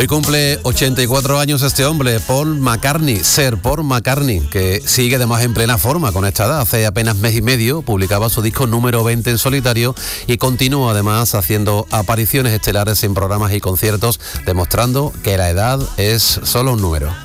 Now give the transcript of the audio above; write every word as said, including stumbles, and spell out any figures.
Hoy cumple ochenta y cuatro años este hombre, Paul McCartney, Sir Paul McCartney, que sigue además en plena forma con esta edad. Hace apenas mes y medio publicaba su disco número veinte en solitario y continúa además haciendo apariciones estelares en programas y conciertos, demostrando que la edad es solo un número.